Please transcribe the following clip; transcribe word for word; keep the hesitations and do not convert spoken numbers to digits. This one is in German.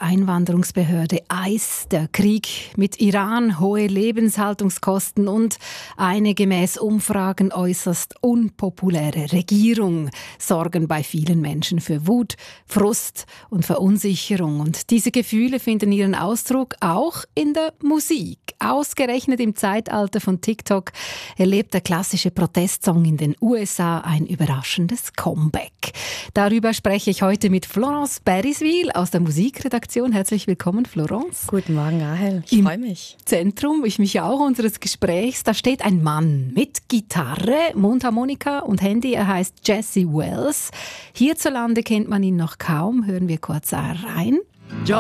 Einwanderungsbehörde I C E, der Krieg mit Iran, hohe Lebenshaltungskosten und eine gemäß Umfragen äußerst unpopuläre Regierung sorgen bei vielen Menschen für Wut, Frust und Verunsicherung. Und diese Gefühle finden ihren Ausdruck auch in der Musik. Ausgerechnet im Zeitalter von TikTok erlebt der klassische Protestsong in den U S A ein überraschendes Comeback. Darüber spreche ich heute mit Florence Beriswil aus der Musikredaktion. Herzlich willkommen, Florence. Guten Morgen, Rahel. Ich freue mich. Zentrum, ich mich auch, unseres Gesprächs, da steht ein Mann mit Gitarre, Mundharmonika und Handy. Er heißt Jesse Wells. Hierzulande kennt man ihn noch kaum. Hören wir kurz rein.